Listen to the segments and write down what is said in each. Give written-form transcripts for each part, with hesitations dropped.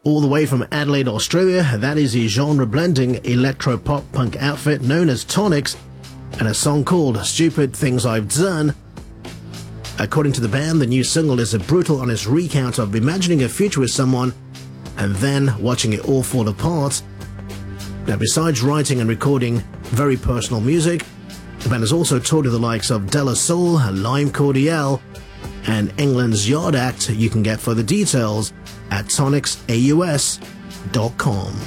All the way from Adelaide, Australia, that is a genre-blending electro-pop-punk outfit known as Tonics, and a song called Stupid Things I've Done. According to the band, the new single is a brutal honest recount of imagining a future with someone and then watching it all fall apart. Now, besides writing and recording very personal music, the band has also toured with the likes of De La Soul, Lime Cordiale, and England's Yard Act. You can get further details at tonicsaus.com.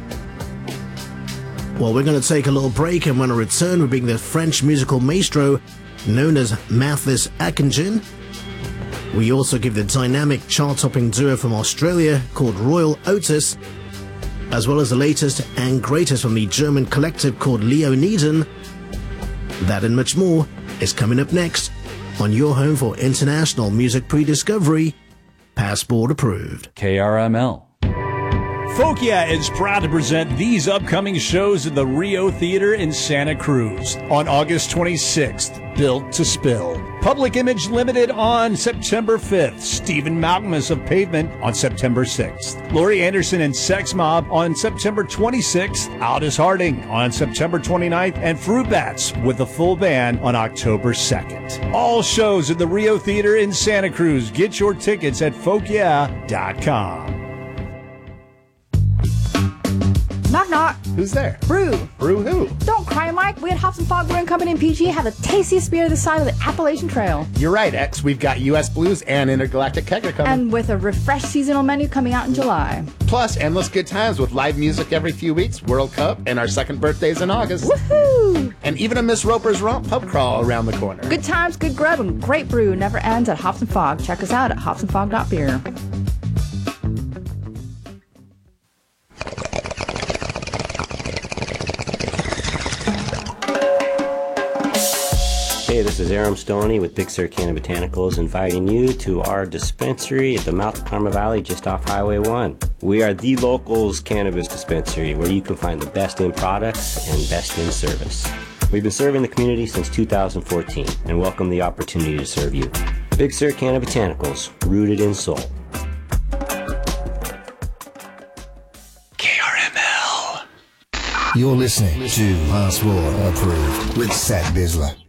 Well, we're going to take a little break, and when I return, we're bringing the French musical maestro known as Mathis Akingen. We also give the dynamic chart-topping duo from Australia called Royal Otis, as well as the latest and greatest from the German collective called Leoniden. That and much more is coming up next on your home for international music pre-discovery, Passport Approved. KRML. Folk Yeah is proud to present these upcoming shows at the Rio Theater in Santa Cruz on August 26th, Built to Spill. Public Image Limited on September 5th. Stephen Malcolmus of Pavement on September 6th. Laurie Anderson and Sex Mob on September 26th. Aldous Harding on September 29th. And Fruit Bats with a full band on October 2nd. All shows at the Rio Theater in Santa Cruz. Get your tickets at folkyeah.com. Knock, knock. Who's there? Brew. Brew who? Don't cry, Mike. We at Hops and Fog Brewing Company in PG have the tastiest beer this side of the Appalachian Trail. You're right, X. We've got U.S. Blues and Intergalactic Kegger coming. And with a refreshed seasonal menu coming out in July. Plus, endless good times with live music every few weeks, World Cup, and our second birthdays in August. Woohoo! And even a Miss Roper's Romp pub crawl around the corner. Good times, good grub, and great brew never ends at Hops and Fog. Check us out at hopsandfog.beer. Hey, this is Aram Stoney with Big Sur Canna Botanicals, inviting you to our dispensary at the mouth of Karma Valley just off Highway 1. We are the locals cannabis dispensary where you can find the best in products and best in service. We've been serving the community since 2014 and welcome the opportunity to serve you. Big Sur Canna Botanicals, rooted in soul. You're listening to Passport Approved with Sat Bisler.